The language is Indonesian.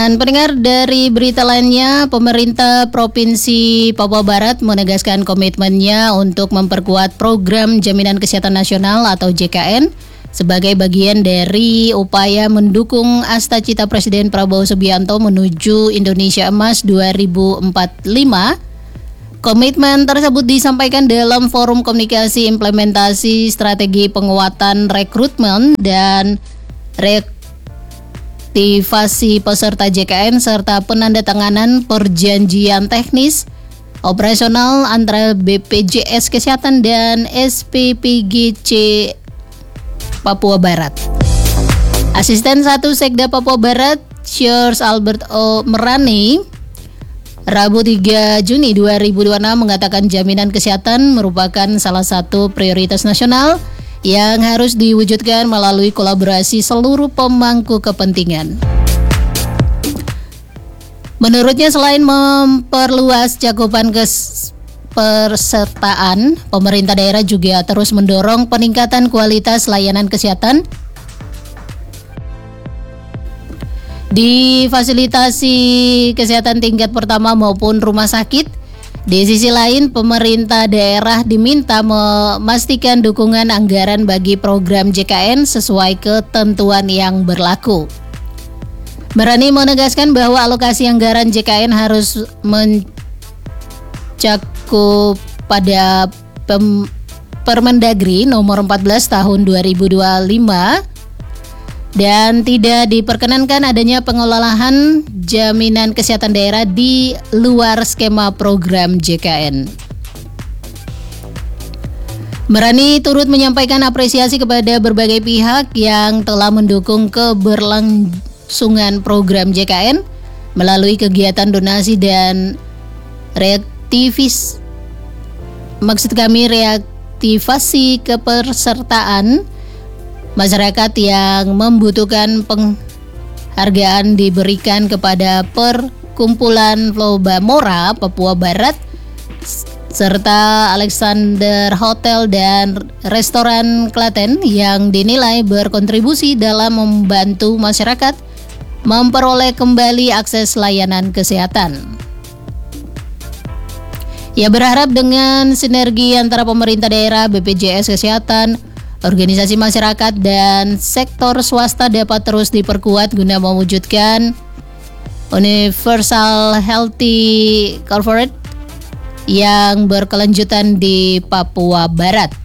Dan pendengar, dari berita lainnya, pemerintah Provinsi Papua Barat menegaskan komitmennya untuk memperkuat program Jaminan Kesehatan Nasional atau JKN sebagai bagian dari upaya mendukung Astacita Presiden Prabowo Subianto menuju Indonesia Emas 2045. Komitmen tersebut disampaikan dalam forum komunikasi implementasi strategi penguatan rekrutmen dan reaktivasi peserta JKN serta penandatanganan perjanjian teknis operasional antara BPJS Kesehatan dan SPPGC Papua Barat. Asisten 1 Sekda Papua Barat, Charles Albert O. Merani, Rabu 3 Juni 2026 mengatakan jaminan kesehatan merupakan salah satu prioritas nasional yang harus diwujudkan melalui kolaborasi seluruh pemangku kepentingan. Menurutnya, selain memperluas cakupan pesertaan, pemerintah daerah juga terus mendorong peningkatan kualitas layanan kesehatan di fasilitasi kesehatan tingkat pertama maupun rumah sakit. Di sisi lain, pemerintah daerah diminta memastikan dukungan anggaran bagi program JKN sesuai ketentuan yang berlaku. Merani menegaskan bahwa alokasi anggaran JKN harus mencakup pada Permendagri nomor 14 tahun 2025 dan tidak diperkenankan adanya pengelolaan jaminan kesehatan daerah di luar skema program JKN. Merani turut menyampaikan apresiasi kepada berbagai pihak yang telah mendukung keberlangsungan program JKN melalui kegiatan donasi dan reaktivasi kepesertaan. Masyarakat yang membutuhkan penghargaan diberikan kepada Perkumpulan Flobamora Papua Barat serta Alexander Hotel dan Restoran Klaten yang dinilai berkontribusi dalam membantu masyarakat memperoleh kembali akses layanan kesehatan. Ia berharap dengan sinergi antara pemerintah daerah, BPJS Kesehatan, organisasi masyarakat, dan sektor swasta dapat terus diperkuat guna mewujudkan universal healthy corporate yang berkelanjutan di Papua Barat.